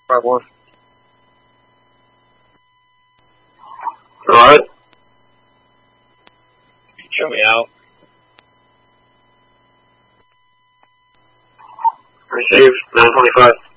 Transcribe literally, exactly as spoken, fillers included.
five one. Alright. Show me out. Received, nine twenty-five.